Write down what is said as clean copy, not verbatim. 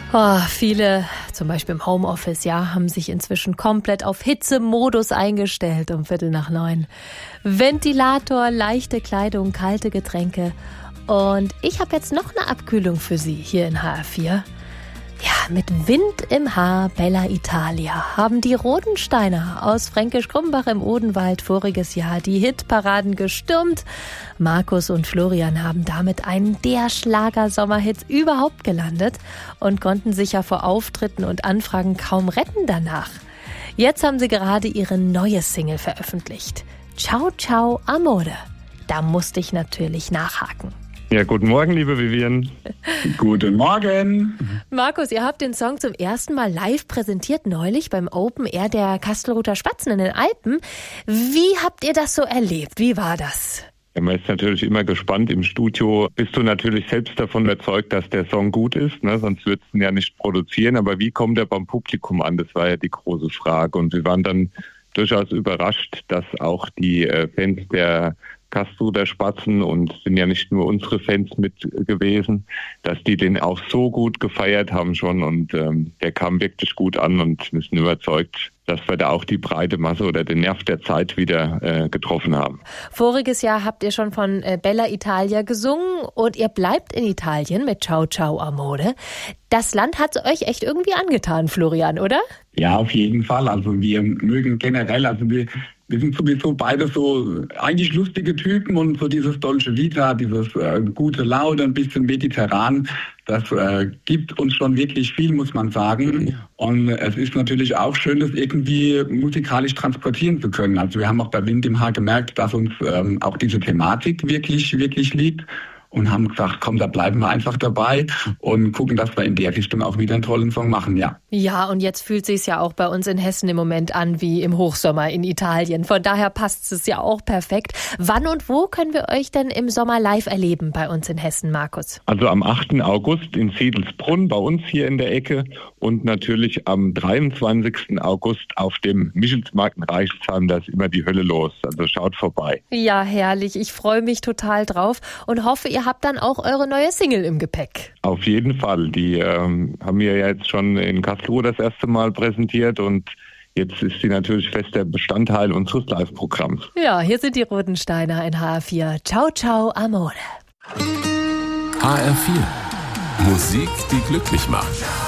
Viele, zum Beispiel im Homeoffice, haben sich inzwischen komplett auf Hitzemodus eingestellt um 8:45. Ventilator, leichte Kleidung, kalte Getränke. Und ich habe jetzt noch eine Abkühlung für Sie hier in HR4. Ja, mit Wind im Haar, Bella Italia, haben die Rodensteiner aus Fränkisch-Krumbach im Odenwald voriges Jahr die Hitparaden gestürmt. Markus und Florian haben damit einen der Schlager-Sommerhits überhaupt gelandet und konnten sich ja vor Auftritten und Anfragen kaum retten danach. Jetzt haben sie gerade ihre neue Single veröffentlicht. Ciao, ciao, amore. Da musste ich natürlich nachhaken. Ja, guten Morgen, liebe Vivian. Guten Morgen. Markus, ihr habt den Song zum ersten Mal live präsentiert, neulich beim Open Air der Kastelruther Spatzen in den Alpen. Wie habt ihr das so erlebt? Wie war das? Ja, man ist natürlich immer gespannt. Im Studio bist du natürlich selbst davon überzeugt, dass der Song gut ist, ne? Sonst würdest du ihn ja nicht produzieren. Aber wie kommt er beim Publikum an? Das war ja die große Frage. Und wir waren dann durchaus überrascht, dass auch die Fans der Kastelruther Spatzen, und sind ja nicht nur unsere Fans mit gewesen, dass die den auch so gut gefeiert haben schon, und der kam wirklich gut an, und wir sind überzeugt, dass wir da auch die breite Masse oder den Nerv der Zeit wieder getroffen haben. Voriges Jahr habt ihr schon von Bella Italia gesungen und ihr bleibt in Italien mit Ciao Ciao Amore. Das Land hat es euch echt irgendwie angetan, Florian, oder? Ja, auf jeden Fall. Also wir mögen generell, wir sind sowieso beide so eigentlich lustige Typen, und so dieses Dolce Vita, dieses gute Laune, ein bisschen mediterran, das gibt uns schon wirklich viel, muss man sagen. Und es ist natürlich auch schön, das irgendwie musikalisch transportieren zu können. Also wir haben auch bei Wind im Haar gemerkt, dass uns auch diese Thematik wirklich, wirklich liegt. Und haben gesagt, komm, da bleiben wir einfach dabei und gucken, dass wir in der Richtung auch wieder einen tollen Song machen, ja. Ja, und jetzt fühlt sich's ja auch bei uns in Hessen im Moment an wie im Hochsommer in Italien. Von daher passt es ja auch perfekt. Wann und wo können wir euch denn im Sommer live erleben bei uns in Hessen, Markus? Also am 8. August in Siedelsbrunn, bei uns hier in der Ecke, und natürlich am 23. August auf dem Michelsmarkt in Reichsheim. Da ist immer die Hölle los. Also schaut vorbei. Ja, herrlich. Ich freue mich total drauf und hoffe, ihr habt dann auch eure neue Single im Gepäck. Auf jeden Fall. Die haben wir ja jetzt schon in Karlsruhe das erste Mal präsentiert, und jetzt ist sie natürlich fester Bestandteil unseres Live-Programms. Ja, hier sind die Rodensteiner in HR4. Ciao, ciao, amore. HR4. Musik, die glücklich macht.